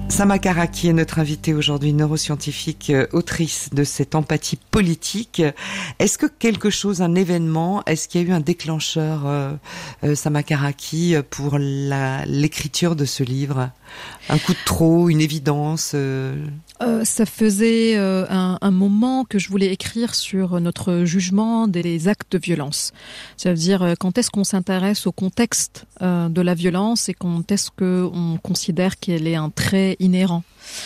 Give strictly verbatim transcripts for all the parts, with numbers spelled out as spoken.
Sama Karaki est notre invitée aujourd'hui, neuroscientifique, autrice de cette empathie politique. Est-ce que quelque chose, un événement, est-ce qu'il y a eu un déclencheur, euh, euh, Sama Karaki, pour la, l'écriture de ce livre ? Un coup de trop, une évidence euh... Euh, ça faisait euh, un, un moment que je voulais écrire sur notre jugement des actes de violence. Ça veut dire euh, quand est-ce qu'on s'intéresse au contexte euh, de la violence et quand est-ce qu'on considère qu'elle est un trait inhérent.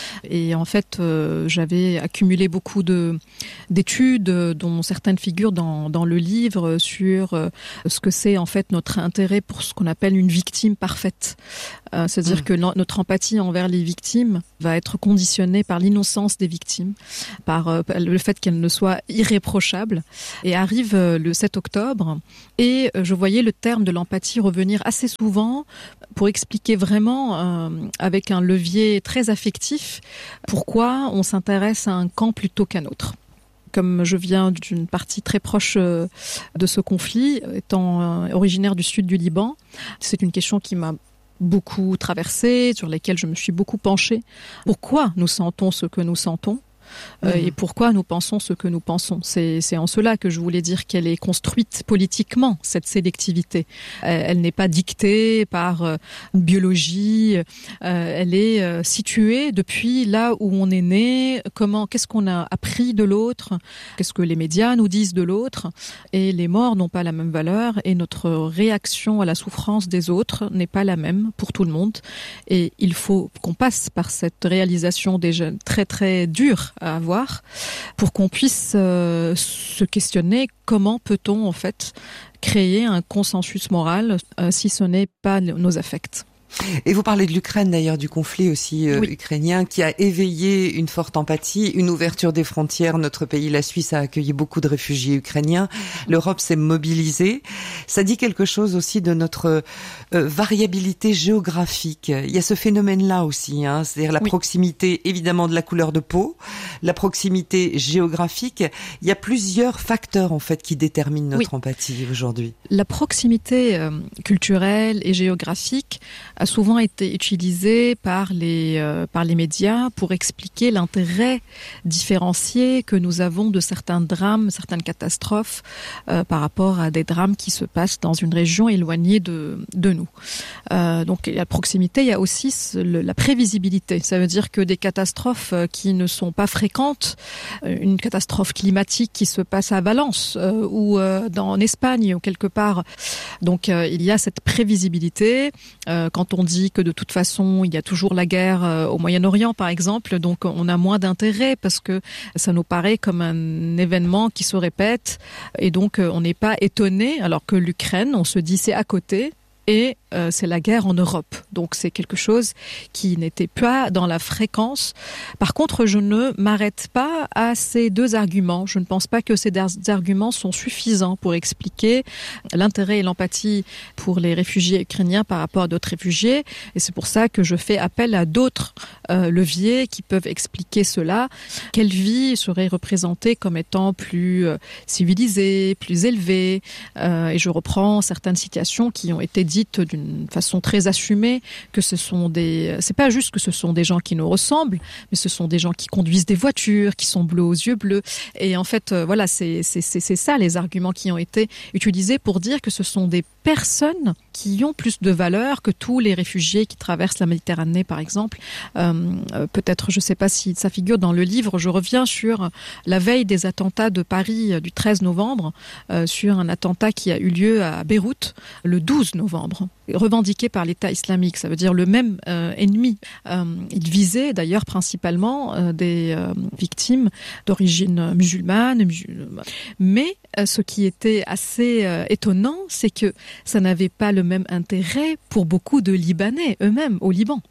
Et en fait, euh, j'avais accumulé beaucoup de d'études, dont certaines figurent dans dans le livre, sur euh, ce que c'est en fait notre intérêt pour ce qu'on appelle une victime parfaite. Euh, c'est-à-dire mmh. que no- notre empathie envers les victimes va être conditionnée par l'innocence des victimes, par euh, le fait qu'elles ne soient irréprochables. Et arrive euh, le sept octobre, et euh, je voyais le terme de l'empathie revenir assez souvent pour expliquer vraiment, euh, avec un levier très affectif, pourquoi on s'intéresse à un camp plutôt qu'à un autre. Comme je viens d'une partie très proche de ce conflit, étant originaire du sud du Liban, c'est une question qui m'a beaucoup traversée, sur laquelle je me suis beaucoup penchée. Pourquoi nous sentons ce que nous sentons ? Euh, mmh. Et pourquoi nous pensons ce que nous pensons. C'est, c'est en cela que je voulais dire qu'elle est construite politiquement, cette sélectivité. Elle, elle n'est pas dictée par euh, biologie, euh, elle est euh, située depuis là où on est né, comment, qu'est-ce qu'on a appris de l'autre, qu'est-ce que les médias nous disent de l'autre, et les morts n'ont pas la même valeur, et notre réaction à la souffrance des autres n'est pas la même pour tout le monde. Et il faut qu'on passe par cette réalisation déjà très très dure à avoir pour qu'on puisse euh, se questionner comment peut-on en fait créer un consensus moral euh, si ce n'est pas nos affects. Et vous parlez de l'Ukraine d'ailleurs, du conflit aussi euh, oui. ukrainien, qui a éveillé une forte empathie, une ouverture des frontières. Notre pays, la Suisse, a accueilli beaucoup de réfugiés ukrainiens. L'Europe s'est mobilisée. Ça dit quelque chose aussi de notre euh, variabilité géographique. Il y a ce phénomène-là aussi, hein, c'est-à-dire la oui. proximité évidemment de la couleur de peau, la proximité géographique. Il y a plusieurs facteurs en fait qui déterminent notre oui. empathie aujourd'hui. La proximité euh, culturelle et géographique a souvent été utilisé par les euh, par les médias pour expliquer l'intérêt différencié que nous avons de certains drames, certaines catastrophes euh, par rapport à des drames qui se passent dans une région éloignée de de nous. Euh, donc il y a la proximité, il y a aussi le, la prévisibilité. Ça veut dire que des catastrophes qui ne sont pas fréquentes, une catastrophe climatique qui se passe à Valence euh, ou euh, dans en Espagne ou quelque part. Donc euh, il y a cette prévisibilité. Euh, quand on dit que de toute façon, il y a toujours la guerre euh, au Moyen-Orient, par exemple, donc on a moins d'intérêt parce que ça nous paraît comme un événement qui se répète et donc euh, on n'est pas étonné, alors que l'Ukraine, on se dit c'est à côté. Et euh, c'est la guerre en Europe. Donc c'est quelque chose qui n'était pas dans la fréquence. Par contre, je ne m'arrête pas à ces deux arguments. Je ne pense pas que ces deux arguments sont suffisants pour expliquer l'intérêt et l'empathie pour les réfugiés ukrainiens par rapport à d'autres réfugiés. Et c'est pour ça que je fais appel à d'autres euh, leviers qui peuvent expliquer cela. Quelle vie serait représentée comme étant plus euh, civilisée, plus élevée. Euh, et je reprends certaines citations qui ont été dites d'une façon très assumée, que ce sont des, c'est pas juste que ce sont des gens qui nous ressemblent, mais ce sont des gens qui conduisent des voitures, qui sont bleus aux yeux bleus. Et en fait, euh, voilà, c'est, c'est, c'est, c'est ça les arguments qui ont été utilisés pour dire que ce sont des personnes qui ont plus de valeur que tous les réfugiés qui traversent la Méditerranée, par exemple. Euh, euh, peut-être, je sais pas si ça figure dans le livre, je reviens sur la veille des attentats de Paris euh, du treize novembre, euh, sur un attentat qui a eu lieu à Beyrouth le douze novembre, revendiqué par l'État islamique, ça veut dire le même euh, ennemi. Euh, il visait d'ailleurs principalement euh, des euh, victimes d'origine musulmane, musulmane. Mais euh, ce qui était assez euh, étonnant, c'est que ça n'avait pas le même intérêt pour beaucoup de Libanais eux-mêmes au Liban.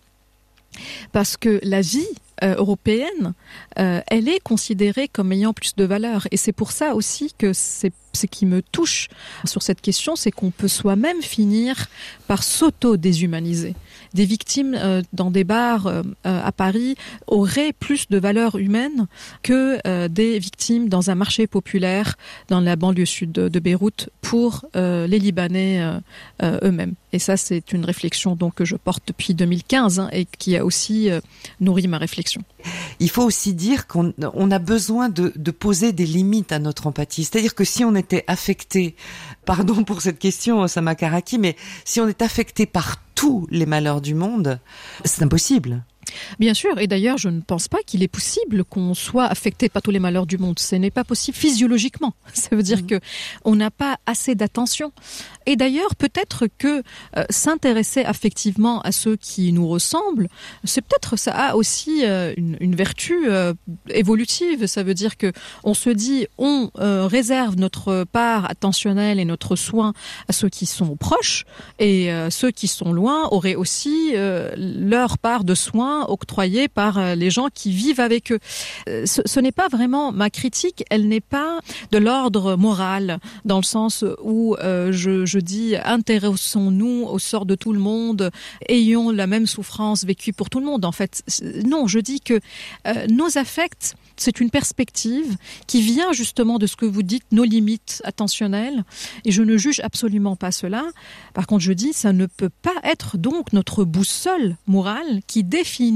Parce que la vie euh, européenne, euh, elle est considérée comme ayant plus de valeur. Et c'est pour ça aussi que c'est ce qui me touche sur cette question, c'est qu'on peut soi-même finir par s'auto-déshumaniser. des victimes euh, dans des bars euh, à Paris auraient plus de valeur humaine que euh, des victimes dans un marché populaire dans la banlieue sud de, de Beyrouth pour euh, les Libanais euh, euh, eux-mêmes. Et ça, c'est une réflexion donc que je porte depuis deux mille quinze hein, et qui a aussi euh, nourri ma réflexion. Il faut aussi dire qu'on on a besoin de, de poser des limites à notre empathie. C'est-à-dire que si on était affecté, pardon pour cette question, Sama Karaki, mais si on est affecté par tous les malheurs du monde, c'est impossible. Bien sûr, et d'ailleurs, je ne pense pas qu'il est possible qu'on soit affecté par tous les malheurs du monde. Ce n'est pas possible physiologiquement. Ça veut dire mmh. que on n'a pas assez d'attention. Et d'ailleurs, peut-être que euh, s'intéresser affectivement à ceux qui nous ressemblent, c'est peut-être ça a aussi euh, une, une vertu euh, évolutive. Ça veut dire que on se dit, on euh, réserve notre part attentionnelle et notre soin à ceux qui sont proches, et euh, ceux qui sont loin auraient aussi euh, leur part de soin octroyés par les gens qui vivent avec eux. Ce, ce n'est pas vraiment ma critique, elle n'est pas de l'ordre moral, dans le sens où euh, je, je dis intéressons-nous au sort de tout le monde, ayons la même souffrance vécue pour tout le monde. En fait, non, je dis que euh, nos affects, c'est une perspective qui vient justement de ce que vous dites, nos limites attentionnelles, et je ne juge absolument pas cela. Par contre, je dis, ça ne peut pas être donc notre boussole morale qui définit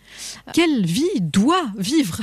quelle vie doit vivre.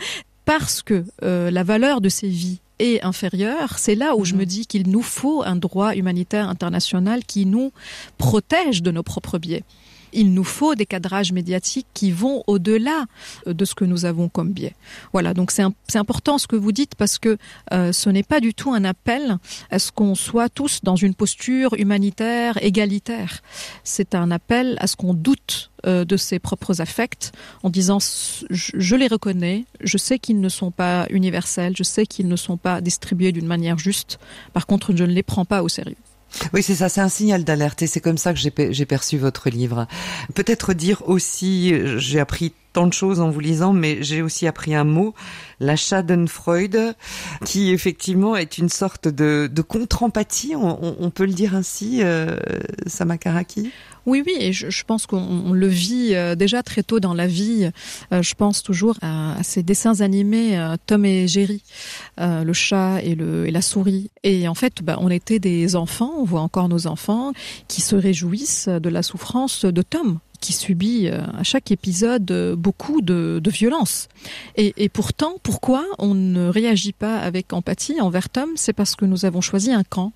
Parce que euh, la valeur de ces vies est inférieure, c'est là où je me dis qu'il nous faut un droit humanitaire international qui nous protège de nos propres biais. Il nous faut des cadrages médiatiques qui vont au-delà de ce que nous avons comme biais. Voilà, donc c'est, un, c'est important ce que vous dites parce que euh, ce n'est pas du tout un appel à ce qu'on soit tous dans une posture humanitaire, égalitaire. C'est un appel à ce qu'on doute euh, de ses propres affects en disant je, je les reconnais, je sais qu'ils ne sont pas universels, je sais qu'ils ne sont pas distribués d'une manière juste. Par contre, je ne les prends pas au sérieux. Oui, c'est ça, c'est un signal d'alerte et c'est comme ça que j'ai, j'ai perçu votre livre. Peut-être dire aussi, j'ai appris tant de choses en vous lisant, mais j'ai aussi appris un mot, la Schadenfreude, qui effectivement est une sorte de, de contre-empathie, on, on, on peut le dire ainsi, euh, Sama Karaki ? Oui, oui, et je, je pense qu'on on le vit euh, déjà très tôt dans la vie. Euh, je pense toujours à, à ces dessins animés euh, Tom et Jerry, euh, le chat et, le, et la souris. Et en fait, bah, on était des enfants, on voit encore nos enfants qui se réjouissent de la souffrance de Tom, qui subit euh, à chaque épisode euh, beaucoup de, de violence. Et, et pourtant, pourquoi on ne réagit pas avec empathie envers Tom ? C'est parce que nous avons choisi un camp,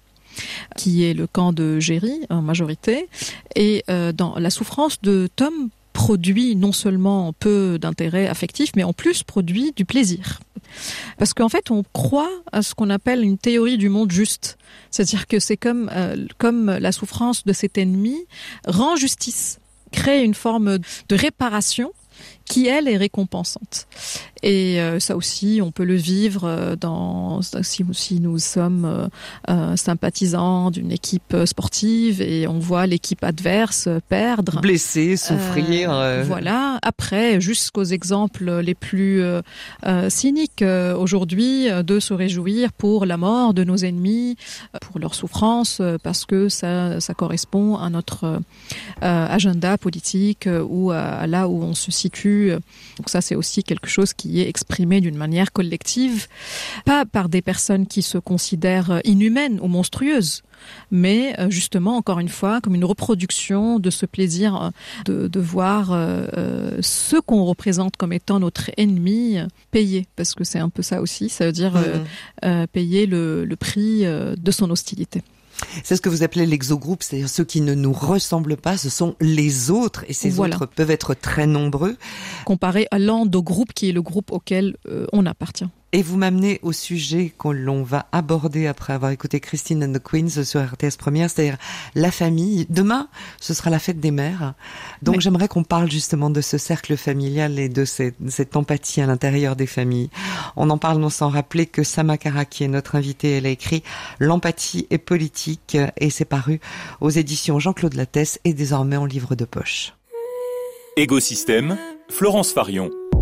qui est le camp de Jerry en majorité, et euh, dans la souffrance de Tom produit non seulement peu d'intérêt affectif, mais en plus produit du plaisir. Parce qu'en fait, on croit à ce qu'on appelle une théorie du monde juste. C'est-à-dire que c'est comme, euh, comme la souffrance de cet ennemi rend justice, crée une forme de réparation qui, elle, est récompensante. Et euh, ça aussi, on peut le vivre euh, dans si, si nous sommes euh, euh, sympathisants d'une équipe sportive et on voit l'équipe adverse perdre, blesser, souffrir. Euh, euh... Voilà. Après, jusqu'aux exemples les plus euh, euh, cyniques euh, aujourd'hui, euh, de se réjouir pour la mort de nos ennemis, euh, pour leur souffrance, euh, parce que ça, ça correspond à notre euh, agenda politique euh, ou à, à là où on se situe. Donc ça, c'est aussi quelque chose qui est exprimé d'une manière collective, pas par des personnes qui se considèrent inhumaines ou monstrueuses, mais justement, encore une fois, comme une reproduction de ce plaisir de, de voir euh, ce qu'on représente comme étant notre ennemi payer, parce que c'est un peu ça aussi, ça veut dire euh, euh, payer le, le prix euh, de son hostilité. C'est ce que vous appelez l'exogroupe, c'est-à-dire ceux qui ne nous ressemblent pas, ce sont les autres, et ces voilà. autres peuvent être très nombreux. Comparé à l'endogroupe, qui est le groupe auquel euh, on appartient. Et vous m'amenez au sujet que l'on va aborder après avoir écouté Christine and the Queens sur R T S Première, c'est-à-dire la famille. Demain, ce sera la fête des mères. Donc Mais... j'aimerais qu'on parle justement de ce cercle familial et de cette, cette empathie à l'intérieur des familles. On en parle, non sans rappeler que Sama Karaki est notre invitée. Elle a écrit L'empathie est politique et c'est paru aux éditions Jean-Claude Lattès et désormais en livre de poche. Écosystème, Florence Farion.